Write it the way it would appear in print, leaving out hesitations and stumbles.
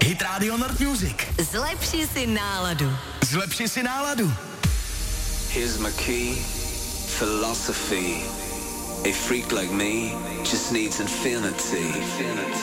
Hit Radio Nord Music. Zlepši si náladu. Zlepši si náladu. Here's my key, philosophy. A freak like me just needs infinity.